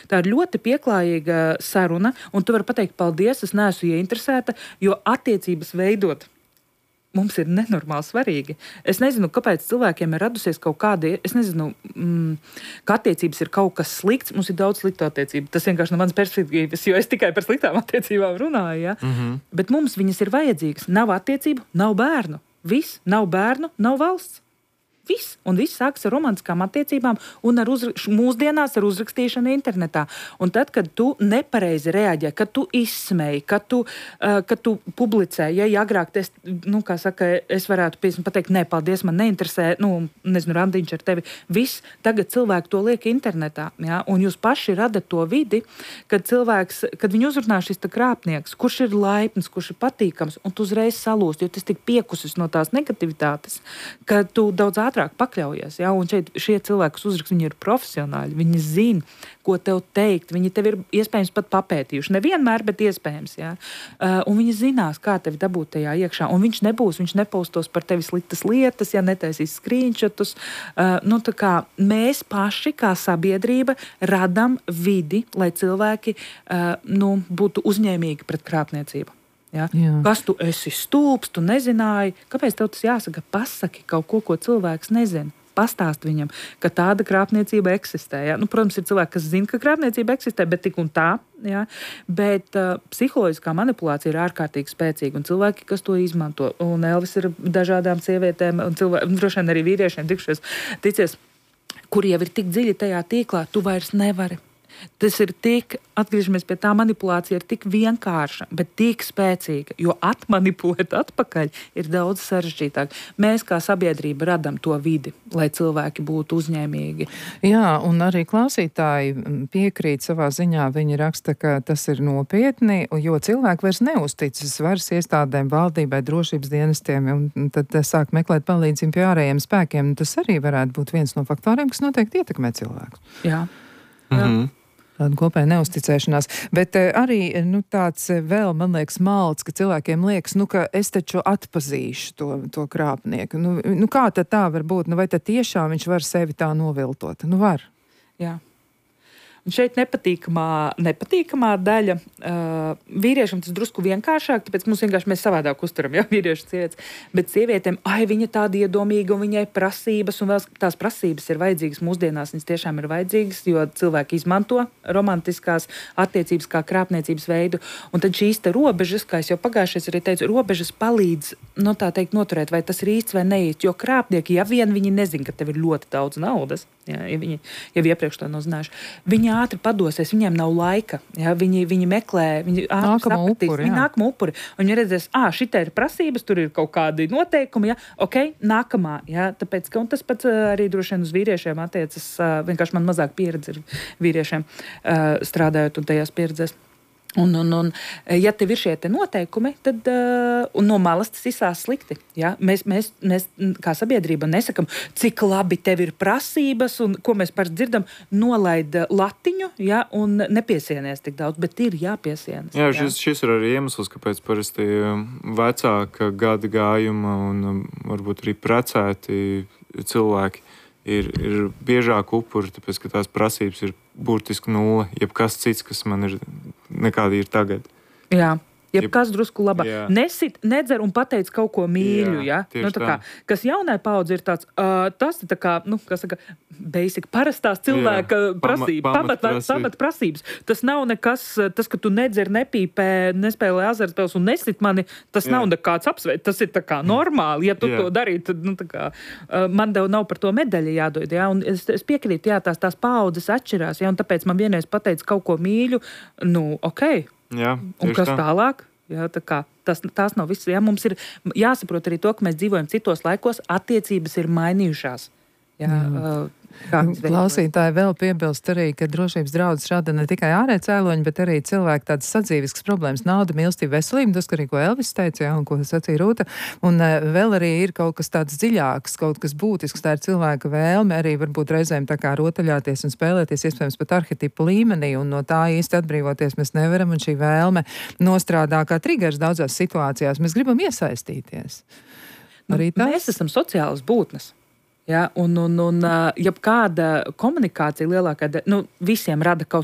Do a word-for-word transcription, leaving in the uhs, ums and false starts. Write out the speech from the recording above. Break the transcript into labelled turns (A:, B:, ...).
A: Tā ir ļoti pieklājīga saruna, un tu vari pateikt, paldies, es neesmu ieinteresēta, jo attiecības veidot mums ir nenormāli svarīgi. Es nezinu, kāpēc cilvēkiem ir radusies kaut kāda, es nezinu, mm, ka attiecības ir kaut kas slikts, mums ir daudz sliktu attiecību. Tas vienkārši no manas perspektīvas, jo es tikai par sliktām attiecībām runāju, ja? Mm-hmm. Bet mums viņas ir vajadzīgas. Nav attiecību, nav bērnu. Viss, nav bērnu, nav valsts. Viss. Un viss sākas ar romantiskām attiecībām un ar uzra... mūsdienās ar uzrakstīšanu internetā. Un tad, kad tu nepareizi reaģē, kad tu izsmēji, kad tu, uh, kad tu publicē, ja agrāk es, nu, kā saka, es varētu piesam pateikt, nē, paldies, man neinteresē, nu, nezinu, randiņš ar tevi. Viss, tagad cilvēki to liek internetā, ja? Un jūs paši radat to vidi, kad cilvēks, kad viņu uzrunā šis tā krāpnieks, kurš ir laipns, kurš ir patīkams, un tu uzreiz salūst, jo tas tik piekusis no tās negativitātes, ka tu daudz ātrāk pakļaujies, ja? Un šeit šie cilvēki, kas uzraksta, viņi ir profesionāļi, viņi zina, ko tev teikt, viņi tev ir iespējams pat papētījuši, nevienmēr, bet iespējams, ja? Uh, un viņi zinās, kā tevi dabūt tajā iekšā, un viņš nebūs, viņš nepaustos par tevi sliktas lietas, ja netaisīs screenshotus, uh, nu tā kā mēs paši, kā sabiedrība, radam vidi, lai cilvēki, uh, nu, būtu uzņēmīgi pret krāpniecību. Ja? Kas tu esi stulbs, tu nezināji, kāpēc tev tas jāsaka? Pasaki kaut ko, ko cilvēks nezina. Pastāst viņam, ka tāda krāpniecība eksistē. Ja? Nu, protams, ir cilvēki, kas zina, ka krāpniecība eksistē, bet tik un tā. Ja? Bet uh, psiholoģiskā manipulācija ir ārkārtīgi spēcīga, un cilvēki, kas to izmanto, un Elvis ir dažādām sievietēm, un cilvēki, droši vien arī vīriešiem tikšies, ticies, kuri jau ir tik dziļi tajā tīklā, tu vairs nevari. Tas ir tik, atgriežamies pie tā, manipulācija ir tik vienkārša, bet tik spēcīga, jo atmanipulēt atpakaļ ir daudz sarežģītāk. Mēs kā sabiedrība radam to vidi, lai cilvēki būtu uzņēmīgi.
B: Jā, un arī klausītāji piekrīt savā ziņā, viņi raksta, ka tas ir nopietni, jo cilvēki vairs neuzticas varas iestādēm, valdībai, drošības dienestiem, un tad sāk meklēt palīdzību pie ārējiem spēkiem. Tas arī varētu būt viens no faktoriem, kas noteikti ietekmē cilvēkus.
A: Jā. Jā.
B: Mm-hmm. Tāda kopēja neusticēšanās. Bet arī nu, tāds vēl, man liekas, malds, ka cilvēkiem liekas, nu, ka es taču atpazīšu to, to krāpnieku. Nu, nu, kā tad tā var būt? Nu, vai tad tiešām viņš var sevi tā noviltot? Nu, var.
A: Jā. Un šeit nepatīkamā, nepatīkamā daļa. Uh, vīriešiem tas drusku vienkāršāk, tāpēc mums vienkārši mēs savādāk uzturam, ja, vīriešu sievietes. Bet sievietēm, ai, viņa tāda iedomīga un viņai prasības, un vēl tās prasības ir vajadzīgas mūsdienās, viņas tiešām ir vajadzīgas, jo cilvēki izmanto romantiskās attiecības kā krāpniecības veidu. Un tad šīs te robežas, kā es jau pagājušais arī teicu, robežas palīdz, nu tā teikt, noturēt, vai tas ir īsts vai neīsts, jo krāpnieki, ja vien viņi nezin, ka tev ir ļoti daudz naudas, ja, ja viņi jau iepriekš to nav zinājuši, viņi ātri padosies, viņiem nav laika. Ja? Viņi, viņi meklē, viņi
B: nākamo upuri.
A: Viņi nākamo upuri. Un viņi redzēs, ā, šitā ir prasības, tur ir kaut kādi noteikumi, ja? Ok, nākamā. Ja? Tāpēc, ka, un tas pats arī droši vien uz vīriešiem attiecas, vienkārši man mazāk pieredze ir vīriešiem strādājot un tajās pieredzēs. Un, un, un, ja tev ir šie te noteikumi, tad uh, un no malas tas izsās slikti. Ja? Mēs, mēs, mēs kā sabiedrība nesakam, cik labi tev ir prasības, un ko mēs parasti dzirdam, nolaid latiņu, ja? Un nepiesienies tik daudz, bet ir jāpiesienas.
C: Jā, šis, šis ir arī iemesls, kāpēc parasti vecāka gada gājuma un varbūt arī precēti cilvēki ir, ir biežāk upuri, tāpēc, ka tās prasības ir burtiski nulle, jebkas cits, kas man ir nekādi ir tagad.
A: Jā. Jebkas drusku labā. Nesit, nedzer un pateic kaut ko mīļu, jā, ja? Nu, tā kā, kas jaunai paudze ir tāds, uh, tas ir tā kā, nu, kas saka, basic, parastās cilvēka jā. Prasība, pamat, pamat, pamat prasības. Tas nav nekas, tas, ka tu nedzer, nepīpē, nespēlē azartspēles un nesit mani, tas jā. Nav nekāds apsveic, tas ir tā kā normāli, ja tu jā. To darīt, tad, nu, tā kā, uh, man tev nav par to medaļu jādod, jā, un es, es piekrītu, jā, tās, tās paudzes atšķirās, jā, un tāpēc man vienreiz pateica kaut ko mīļu, nu, okei.
C: Jā,
A: un kas tā. Tālāk? Jā, tā kā, tas, tās nav viss. Jā, mums ir jāsaprot arī to, ka mēs dzīvojam citos laikos, attiecības ir mainījušās. Jā, jā.
B: Klausītāji vēl piebilst arī, ka drošības draudus rada ne tikai ārēji cēloņi, bet arī cilvēki tādas sadzīviskas problēmas, nauda, mīlestība, veselība, tas, arī, ko Elvis teica, jā, un ko sacīja Rūta. Un uh, vēl arī ir kaut kas tāds dziļāks, kaut kas būtisks, tā ir cilvēka vēlme, arī varbūt reizēm tā kā rotaļāties un spēlēties, iespējams pat arhetipu līmenī, un no tā īsti atbrīvoties mēs nevaram, un šī vēlme nostrādā kā triggers daudzās situācijās. Mēs gribam iesaistīties. Arī
A: nu, mēs esam sociālas būtnes. Ja, un, un, un, ja kāda komunikācija lielākā, nu, visiem rada kaut